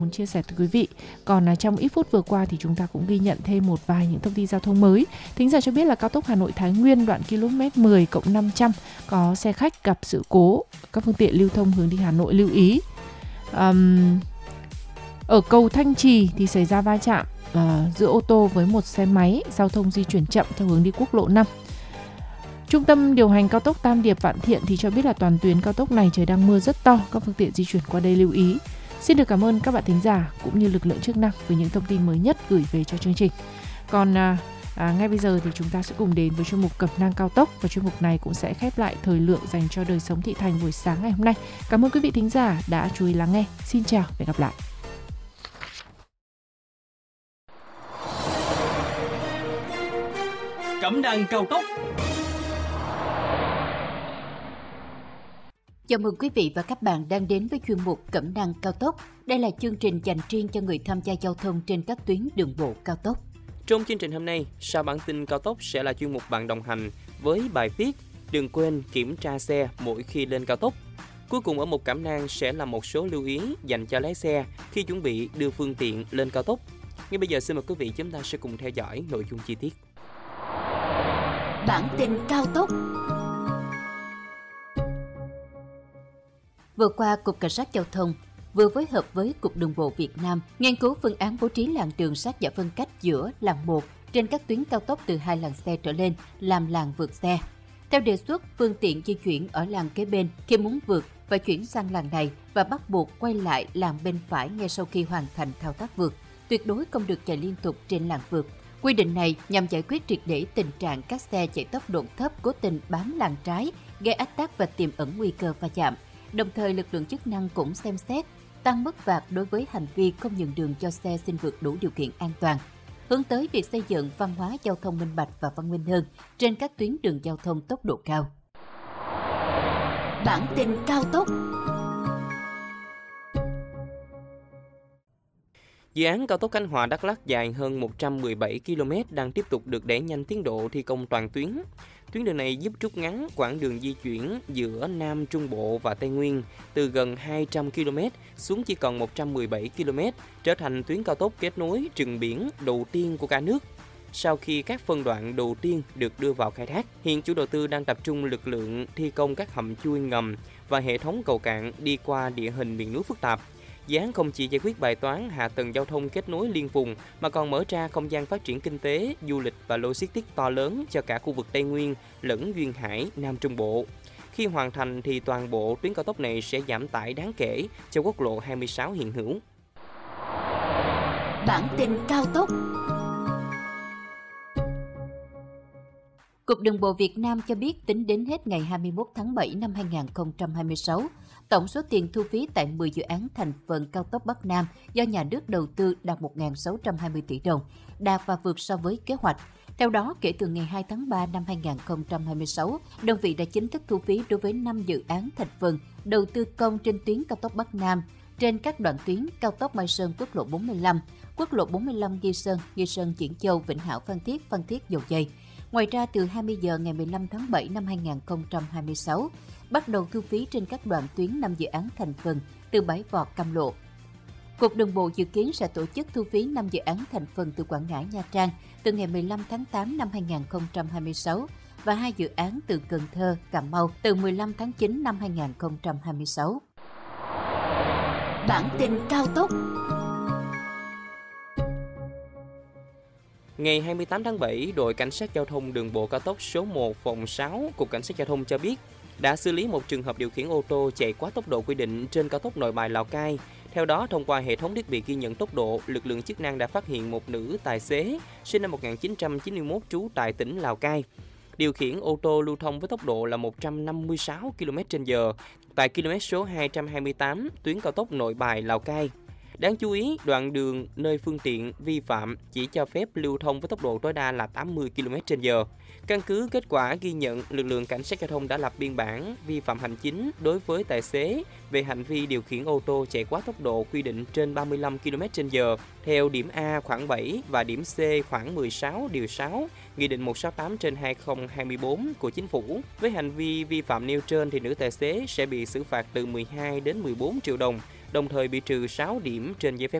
muốn chia sẻ tới quý vị. Còn trong ít phút vừa qua thì chúng ta cũng ghi nhận thêm một vài những thông tin giao thông mới. Thính giả cho biết là cao tốc Hà Nội Thái Nguyên đoạn km 10+500 có xe khách gặp sự cố, các phương tiện lưu thông hướng đi Hà Nội lưu ý. Ở cầu Thanh Trì thì xảy ra va chạm giữa ô tô với một xe máy, giao thông di chuyển chậm theo hướng đi quốc lộ 5. Trung tâm điều hành cao tốc Tam Điệp Vạn Thiện thì cho biết là toàn tuyến cao tốc này trời đang mưa rất to, các phương tiện di chuyển qua đây lưu ý. Xin được cảm ơn các bạn thính giả cũng như lực lượng chức năng với những thông tin mới nhất gửi về cho chương trình. Còn ngay bây giờ thì chúng ta sẽ cùng đến với chuyên mục Cẩm nang cao tốc, và chuyên mục này cũng sẽ khép lại thời lượng dành cho đời sống thị thành buổi sáng ngày hôm nay. Cảm ơn quý vị thính giả đã chú ý lắng nghe. Xin chào và hẹn gặp lại. Cẩm nang cao tốc. Chào mừng quý vị và các bạn đang đến với chuyên mục Cẩm nang cao tốc. Đây là chương trình dành riêng cho người tham gia giao thông trên các tuyến đường bộ cao tốc. Trong chương trình hôm nay, sau bản tin cao tốc sẽ là chuyên mục bạn đồng hành với bài viết đừng quên kiểm tra xe mỗi khi lên cao tốc. Cuối cùng ở mục Cẩm nang sẽ là một số lưu ý dành cho lái xe khi chuẩn bị đưa phương tiện lên cao tốc. Ngay bây giờ xin mời quý vị chúng ta sẽ cùng theo dõi nội dung chi tiết. Bản tin cao tốc. Vừa qua, Cục Cảnh sát Giao thông vừa phối hợp với Cục Đường bộ Việt Nam nghiên cứu phương án bố trí làn đường sát giải phân cách giữa làn 1 trên các tuyến cao tốc từ 2 làn xe trở lên làm làn vượt xe. Theo đề xuất, phương tiện di chuyển ở làn kế bên khi muốn vượt và chuyển sang làn này và bắt buộc quay lại làn bên phải ngay sau khi hoàn thành thao tác vượt. Tuyệt đối không được chạy liên tục trên làn vượt. Quy định này nhằm giải quyết triệt để tình trạng các xe chạy tốc độ thấp cố tình bám làn trái, gây ách tắc và tiềm ẩn nguy cơ va chạm. Đồng thời, lực lượng chức năng cũng xem xét tăng mức phạt đối với hành vi không nhường đường cho xe xin vượt đủ điều kiện an toàn, hướng tới việc xây dựng văn hóa giao thông minh bạch và văn minh hơn trên các tuyến đường giao thông tốc độ cao. Bản tin cao tốc. Dự án cao tốc Khánh Hòa - Đắk Lắk dài hơn 117 km đang tiếp tục được đẩy nhanh tiến độ thi công toàn tuyến. Tuyến đường này giúp rút ngắn quãng đường di chuyển giữa Nam Trung Bộ và Tây Nguyên từ gần 200 km xuống chỉ còn 117 km, trở thành tuyến cao tốc kết nối rừng biển đầu tiên của cả nước. Sau khi các phân đoạn đầu tiên được đưa vào khai thác, hiện chủ đầu tư đang tập trung lực lượng thi công các hầm chui ngầm và hệ thống cầu cạn đi qua địa hình miền núi phức tạp. Dự án không chỉ giải quyết bài toán hạ tầng giao thông kết nối liên vùng mà còn mở ra không gian phát triển kinh tế, du lịch và logistics to lớn cho cả khu vực Tây Nguyên lẫn duyên hải Nam Trung Bộ. Khi hoàn thành thì toàn bộ tuyến cao tốc này sẽ giảm tải đáng kể cho quốc lộ 26 hiện hữu. Bản tin cao tốc. Cục Đường bộ Việt Nam cho biết tính đến hết ngày 21 tháng 7 năm 2026, tổng số tiền thu phí tại 10 dự án thành phần cao tốc Bắc Nam do nhà nước đầu tư đạt 1.620 tỷ đồng, đạt và vượt so với kế hoạch. Theo đó, kể từ ngày 2 tháng 3 năm 2026, đơn vị đã chính thức thu phí đối với 5 dự án thành phần đầu tư công trên tuyến cao tốc Bắc Nam, trên các đoạn tuyến cao tốc Mai Sơn quốc lộ 45, quốc lộ 45 Nghi Sơn Diễn Châu, Vĩnh Hảo Phan Thiết Dầu Giây. Ngoài ra, từ 20 giờ ngày 15 tháng 7 năm 2026, bắt đầu thu phí trên các đoạn tuyến 5 dự án thành phần từ Bãi Vọt Cam Lộ. Cục Đường bộ dự kiến sẽ tổ chức thu phí 5 dự án thành phần từ Quảng Ngãi, Nha Trang từ ngày 15 tháng 8 năm 2026 và 2 dự án từ Cần Thơ, Cà Mau từ 15 tháng 9 năm 2026. Bản tin cao tốc. Ngày 28 tháng 7, đội Cảnh sát Giao thông Đường bộ cao tốc số 1 phòng 6, Cục Cảnh sát Giao thông cho biết đã xử lý một trường hợp điều khiển ô tô chạy quá tốc độ quy định trên cao tốc Nội Bài - Lào Cai. Theo đó, thông qua hệ thống thiết bị ghi nhận tốc độ, lực lượng chức năng đã phát hiện một nữ tài xế sinh năm 1991 trú tại tỉnh Lào Cai, điều khiển ô tô lưu thông với tốc độ là 156 km/h tại km số 228 tuyến cao tốc Nội Bài - Lào Cai. Đáng chú ý, đoạn đường nơi phương tiện vi phạm chỉ cho phép lưu thông với tốc độ tối đa là 80 km/h. Căn cứ kết quả ghi nhận, lực lượng cảnh sát giao thông đã lập biên bản vi phạm hành chính đối với tài xế về hành vi điều khiển ô tô chạy quá tốc độ quy định trên 35 km/h theo điểm A khoảng 7 và điểm C khoảng 16 điều 6 Nghị định 168/2024 của Chính phủ. Với hành vi vi phạm nêu trên thì nữ tài xế sẽ bị xử phạt từ 12 đến 14 triệu đồng đồng thời bị trừ 6 điểm trên giấy phép